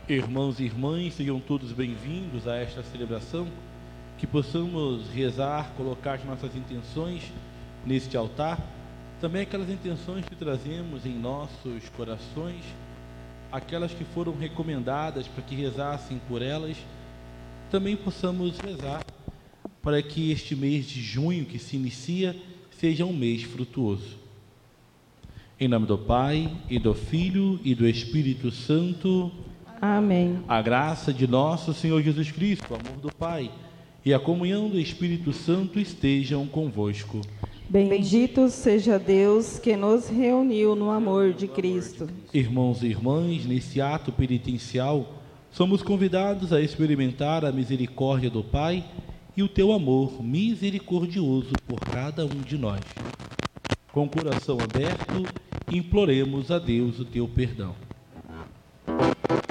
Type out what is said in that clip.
Irmãos e irmãs, sejam todos bem-vindos a esta celebração, que possamos rezar, colocar as nossas intenções neste altar, também aquelas intenções que trazemos em nossos corações, aquelas que foram recomendadas para que rezassem por elas, também possamos rezar para que este mês de junho que se inicia seja um mês frutuoso. Em nome do Pai, e do Filho, e do Espírito Santo. Amém. A graça de nosso Senhor Jesus Cristo, o amor do Pai e a comunhão do Espírito Santo estejam convosco. Bendito seja Deus que nos reuniu no amor de Cristo. Irmãos e irmãs, nesse ato penitencial, somos convidados a experimentar a misericórdia do Pai e o teu amor misericordioso por cada um de nós. Com o coração aberto, imploremos a Deus o teu perdão.